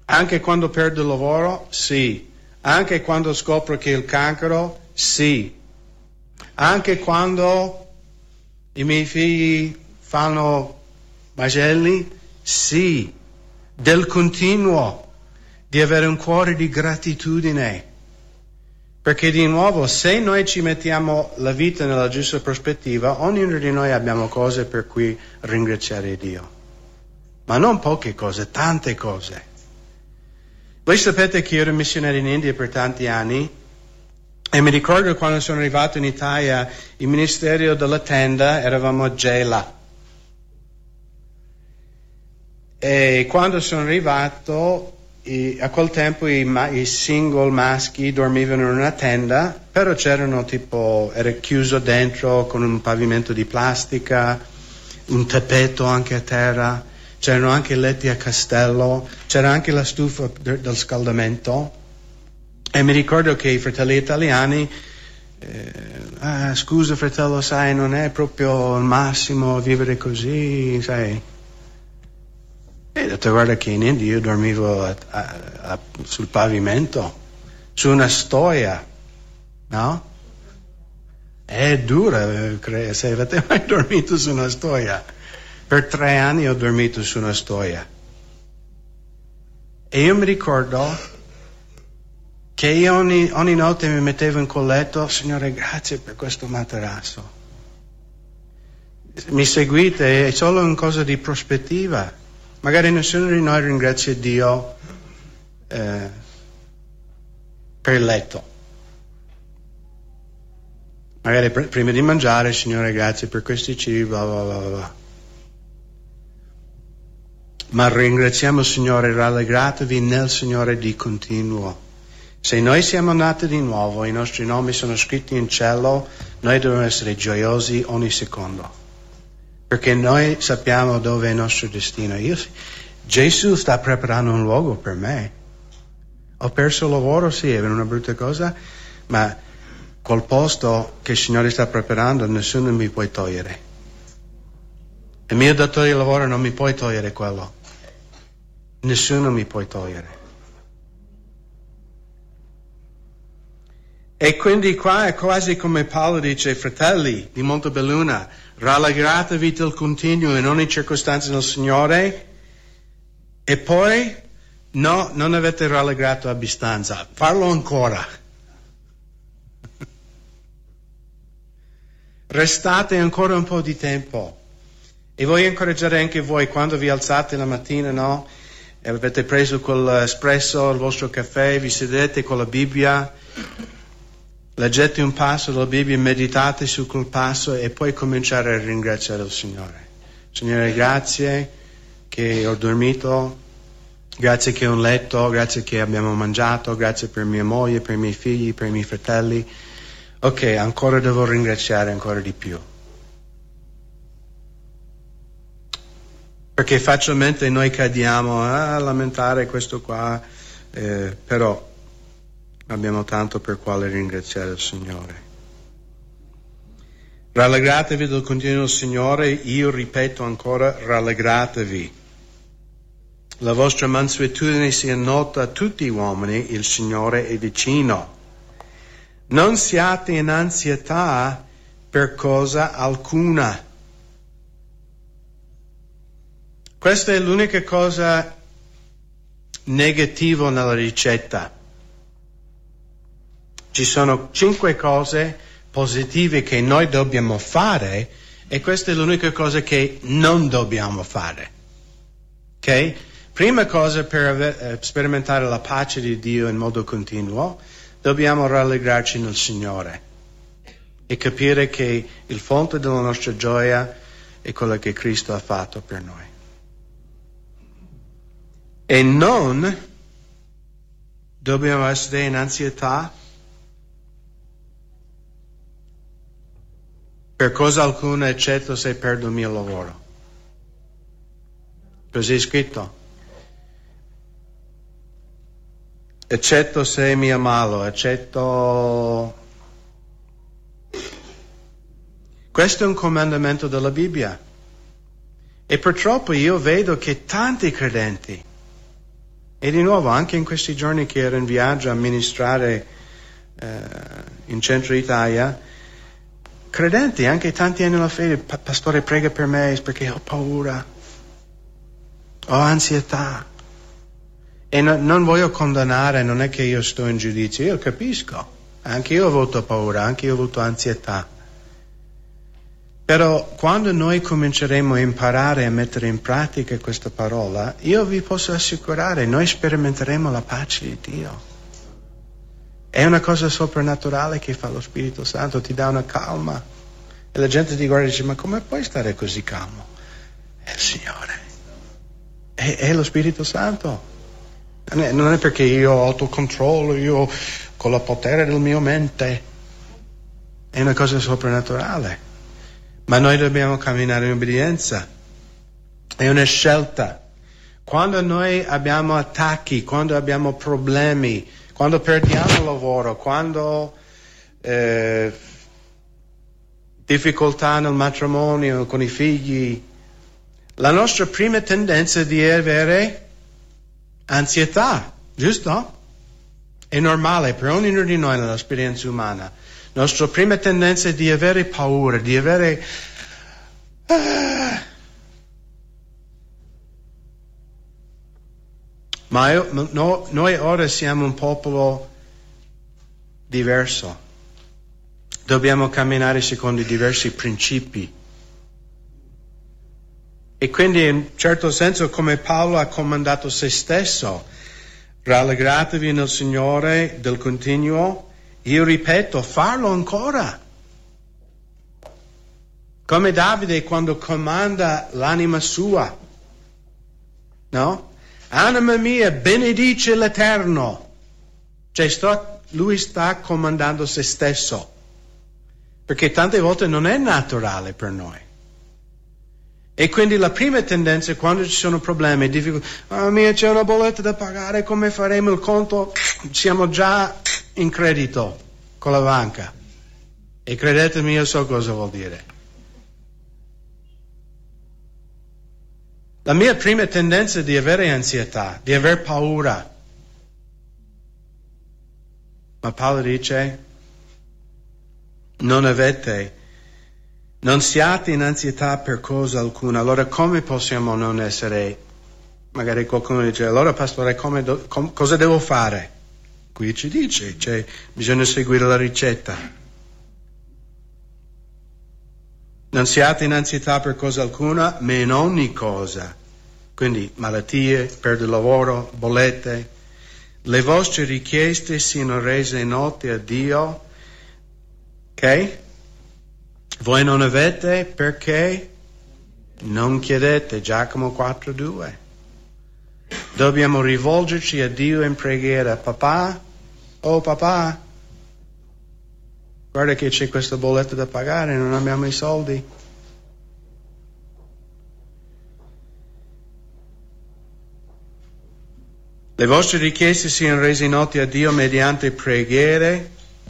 Anche quando perdo il lavoro? Sì. Anche quando scopro che il cancro? Sì. Anche quando i miei figli fanno macelli? Sì. Del continuo, di avere un cuore di gratitudine. Perché di nuovo, se noi ci mettiamo la vita nella giusta prospettiva, ognuno di noi abbiamo cose per cui ringraziare Dio. Ma non poche cose, tante cose. Voi sapete che io ero missionario in India per tanti anni e mi ricordo quando sono arrivato in Italia, il ministero della tenda, eravamo a Gela. E quando sono arrivato, a quel tempo i single maschi dormivano in una tenda, però era chiuso dentro con un pavimento di plastica, un tappeto anche a terra, c'erano anche letti a castello, c'era anche la stufa del scaldamento. E mi ricordo che i fratelli italiani, scusa fratello, sai, non è proprio il massimo vivere così, sai. E ho detto, guarda che in India io dormivo sul pavimento, su una stoia, no? È dura, se avete mai dormito su una stoia. Per 3 anni ho dormito su una stoia. E io mi ricordo che io ogni notte mi mettevo in quel letto, Signore, grazie per questo materasso. Mi seguite? È solo una cosa di prospettiva. Magari nessuno di noi ringrazia Dio per il letto. Magari prima di mangiare, Signore, grazie per questi cibi, bla bla bla bla. Ma ringraziamo il Signore, rallegratevi nel Signore di continuo. Se noi siamo nati di nuovo, i nostri nomi sono scritti in cielo, noi dobbiamo essere gioiosi ogni secondo. Perché noi sappiamo dove è il nostro destino. Gesù sta preparando un luogo per me. Ho perso il lavoro, sì, è una brutta cosa, ma quel posto che il Signore sta preparando nessuno mi può togliere. Il mio datore di lavoro non mi può togliere quello. Nessuno mi può togliere. E quindi qua è quasi come Paolo dice, fratelli di Montebelluna, rallegratevi del continuo in ogni circostanza nel Signore. E poi, no, non avete rallegrato abbastanza, farlo ancora. Restate ancora un po' di tempo. E voglio incoraggiare anche voi, quando vi alzate la mattina, no? E avete preso quell'espresso, il vostro caffè, vi sedete con la Bibbia, leggete un passo della Bibbia, meditate su quel passo e poi cominciare a ringraziare il Signore. Signore, grazie che ho dormito, grazie che ho un letto, grazie che abbiamo mangiato, grazie per mia moglie, per i miei figli, per i miei fratelli. Ok, ancora devo ringraziare ancora di più. Perché facilmente noi cadiamo a lamentare questo qua, però abbiamo tanto per quale ringraziare il Signore. Rallegratevi del continuo del Signore, io ripeto ancora, rallegratevi. La vostra mansuetudine sia nota a tutti gli uomini, il Signore è vicino. Non siate in ansietà per cosa alcuna. Questa è l'unica cosa negativa nella ricetta. Ci sono 5 cose positive che noi dobbiamo fare e questa è l'unica cosa che non dobbiamo fare. Ok? Prima cosa, per sperimentare la pace di Dio in modo continuo, dobbiamo rallegrarci nel Signore e capire che il fonte della nostra gioia è quello che Cristo ha fatto per noi. E non dobbiamo essere in ansietà per cosa alcuna, eccetto se perdo il mio lavoro. Così è scritto. Eccetto se mi ammalo, eccetto... Questo è un comandamento della Bibbia. E purtroppo io vedo che tanti credenti E di nuovo, anche in questi giorni che ero in viaggio a ministrare in centro Italia, credenti, anche tanti anni nella fede, pastore prega per me perché ho paura, ho ansietà. E non voglio condannare, non è che io sto in giudizio, io capisco, anche io ho avuto paura, anche io ho avuto ansietà. Però quando noi cominceremo a imparare a mettere in pratica questa parola, io vi posso assicurare, noi sperimenteremo la pace di Dio. È una cosa soprannaturale che fa lo Spirito Santo, ti dà una calma. E la gente ti guarda e dice, ma come puoi stare così calmo? È il Signore, è lo Spirito Santo. Non è perché io ho autocontrollo, io con il potere del mio mente. È una cosa soprannaturale. Ma noi dobbiamo camminare in obbedienza. È una scelta. Quando noi abbiamo attacchi, quando abbiamo problemi, quando perdiamo il lavoro, quando difficoltà nel matrimonio, con i figli, la nostra prima tendenza è di avere ansietà, giusto? È normale per ognuno di noi nell'esperienza umana. La nostra prima tendenza è di avere paura, di avere... Ma noi ora siamo un popolo diverso. Dobbiamo camminare secondo diversi principi. E quindi in un certo senso, come Paolo ha comandato se stesso, rallegratevi nel Signore del continuo, io ripeto, farlo ancora. Come Davide quando comanda l'anima sua, no? Anima mia, benedice l'Eterno. Cioè lui sta comandando se stesso, perché tante volte non è naturale per noi. E quindi la prima tendenza è quando ci sono problemi, difficoltà, mia c'è una bolletta da pagare, come faremo il conto? Siamo già in credito con la banca. E credetemi, io so cosa vuol dire. La mia prima tendenza è di avere ansietà, di aver paura. Ma Paolo dice, non siate in ansietà per cosa alcuna. Allora come possiamo non essere? Magari qualcuno dice, allora pastore, cosa devo fare? Qui ci dice, bisogna seguire la ricetta. Non siate in ansietà per cosa alcuna, ma in ogni cosa. Quindi malattie, perdita di lavoro, bollette. Le vostre richieste siano rese note a Dio. Ok? Voi non avete perché non chiedete. Giacomo 4:2. Dobbiamo rivolgerci a Dio in preghiera. Papà, oh papà, guarda che c'è questa bolletta da pagare, non abbiamo i soldi. Le vostre richieste siano rese note a Dio mediante preghiere,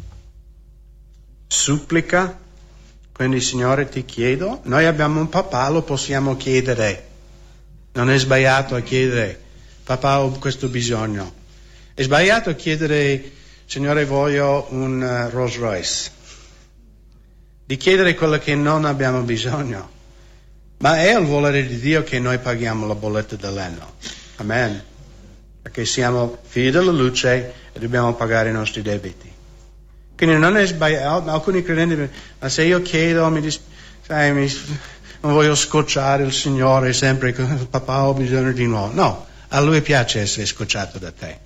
supplica. Quindi, Signore, ti chiedo, noi abbiamo un papà, lo possiamo chiedere. Non è sbagliato a chiedere, papà, ho questo bisogno. È sbagliato a chiedere, Signore, voglio un Rolls Royce. Di chiedere quello che non abbiamo bisogno. Ma è il volere di Dio che noi paghiamo la bolletta dell'anno. Amen. Perché siamo figli della luce e dobbiamo pagare i nostri debiti. Quindi non è sbagliato. Alcuni credenti, ma se io chiedo, non voglio scocciare il Signore sempre, papà ho bisogno di nuovo. No, a Lui piace essere scocciato da te.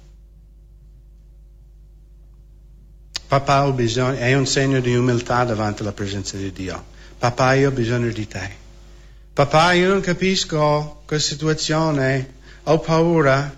Papà ho bisogno, è un segno di umiltà davanti alla presenza di Dio. Papà, io ho bisogno di te. Papà, io non capisco questa situazione, ho paura.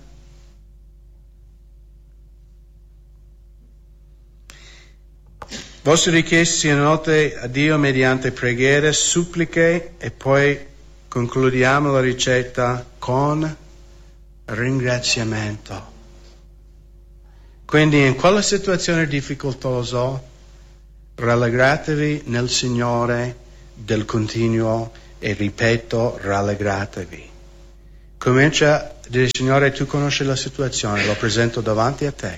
Vostre richieste siano note a Dio mediante preghiere, suppliche e poi concludiamo la ricetta con ringraziamento. Quindi in quella situazione difficoltosa rallegratevi nel Signore del continuo e ripeto rallegratevi. Comincia a dire: Signore, tu conosci la situazione, lo presento davanti a te.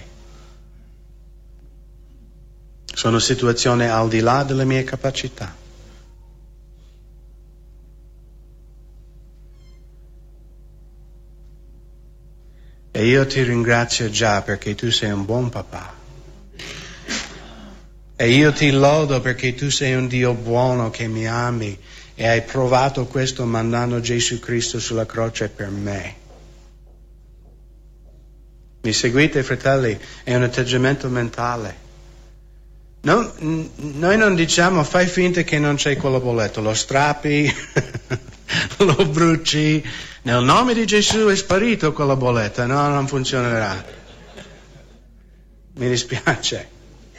Sono situazioni al di là delle mie capacità. E io ti ringrazio già perché tu sei un buon papà. E io ti lodo perché tu sei un Dio buono che mi ami e hai provato questo mandando Gesù Cristo sulla croce per me. Mi seguite, fratelli? È un atteggiamento mentale. Noi non diciamo: fai finta che non c'è quella bolletta, lo strappi, lo bruci. Nel nome di Gesù è sparito quella bolletta. No, non funzionerà. Mi dispiace.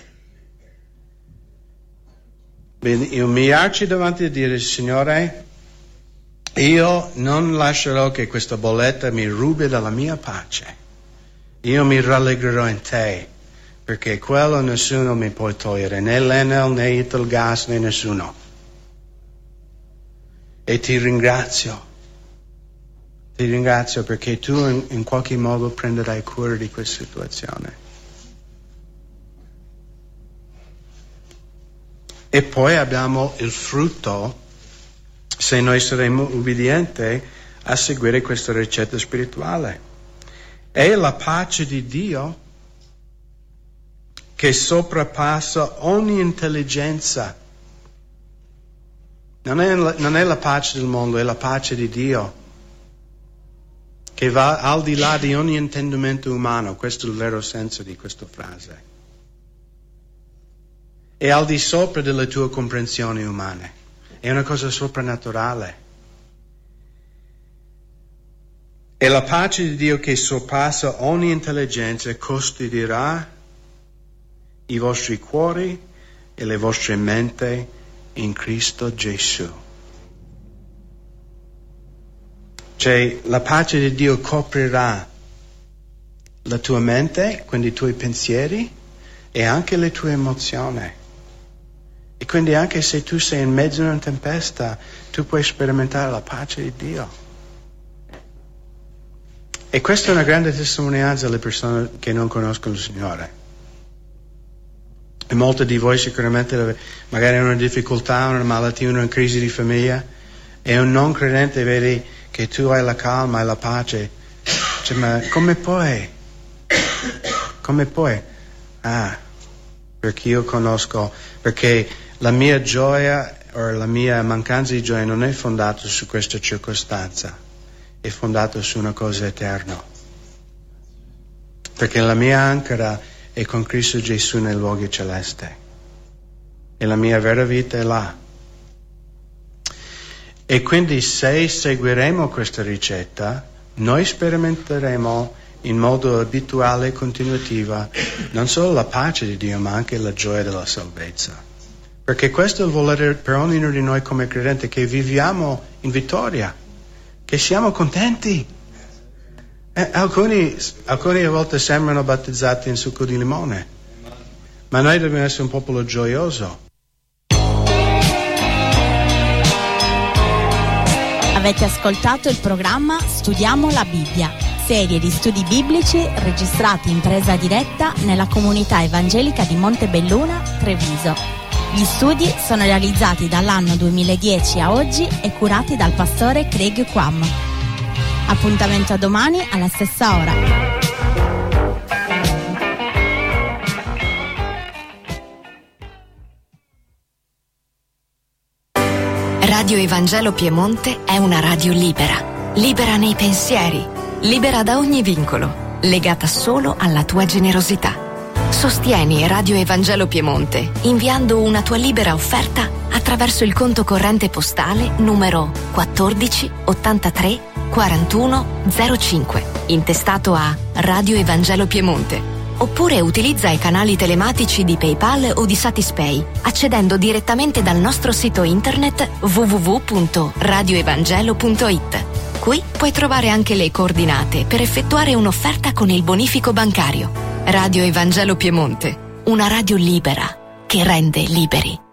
Umiliarci davanti a dire: Signore, io non lascerò che questa bolletta mi rubi dalla mia pace. Io mi rallegrerò in te, perché quello nessuno mi può togliere, né l'Enel, né Italgas, né nessuno. E ti ringrazio perché tu in qualche modo prenderai cura di questa situazione. E poi abbiamo il frutto, se noi saremo ubbidienti a seguire questa ricetta spirituale. È la pace di Dio che sovrapassa ogni intelligenza. Non è la pace del mondo, è la pace di Dio, che va al di là di ogni intendimento umano. Questo è il vero senso di questa frase. È al di sopra delle tue comprensioni umane. È una cosa soprannaturale. E la pace di Dio che sorpassa ogni intelligenza custodirà i vostri cuori e le vostre menti in Cristo Gesù. Cioè, la pace di Dio coprirà la tua mente, quindi i tuoi pensieri e anche le tue emozioni. E quindi anche se tu sei in mezzo a una tempesta, tu puoi sperimentare la pace di Dio. E questa è una grande testimonianza alle persone che non conoscono il Signore. E molti di voi sicuramente magari hanno una difficoltà, una malattia, una crisi di famiglia, e un non credente vedi che tu hai la calma e la pace. Cioè, ma come puoi? Come puoi? Perché io conosco, perché la mia gioia o la mia mancanza di gioia non è fondata su questa circostanza, è fondata su una cosa eterna. Perché la mia ancora è con Cristo Gesù nei luoghi celesti. E la mia vera vita è là. E quindi se seguiremo questa ricetta, noi sperimenteremo in modo abituale e continuativo non solo la pace di Dio, ma anche la gioia della salvezza. Perché questo è il volere per ognuno di noi come credente, che viviamo in vittoria, che siamo contenti. Alcuni a volte sembrano battezzati in succo di limone, ma noi dobbiamo essere un popolo gioioso. Avete ascoltato il programma Studiamo la Bibbia, serie di studi biblici registrati in presa diretta nella comunità evangelica di Montebelluna, Treviso. Gli studi sono realizzati dall'anno 2010 a oggi e curati dal pastore Craig Quam. Appuntamento a domani alla stessa ora. Radio Evangelo Piemonte è una radio libera, libera nei pensieri, libera da ogni vincolo, legata solo alla tua generosità. Sostieni Radio Evangelo Piemonte inviando una tua libera offerta attraverso il conto corrente postale numero 14 83 41 05, intestato a Radio Evangelo Piemonte. Oppure utilizza i canali telematici di PayPal o di Satispay, accedendo direttamente dal nostro sito internet www.radioevangelo.it. Qui puoi trovare anche le coordinate per effettuare un'offerta con il bonifico bancario. Radio Evangelo Piemonte, una radio libera che rende liberi.